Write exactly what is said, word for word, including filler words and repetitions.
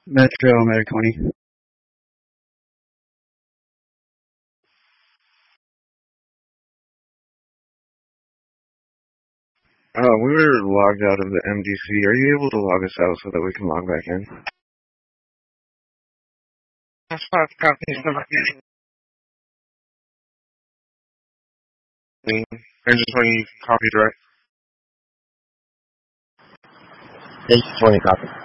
Metro, Medic twenty. Uh, we were logged out of the M D C. Are you able to log us out so that we can log back in? That's five copies of it. Engine twenty copied, right? Engine twenty copied.